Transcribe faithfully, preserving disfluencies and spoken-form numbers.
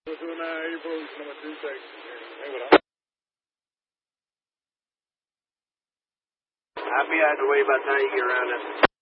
Es una April number two six. Happy I had to wait about time you get around it.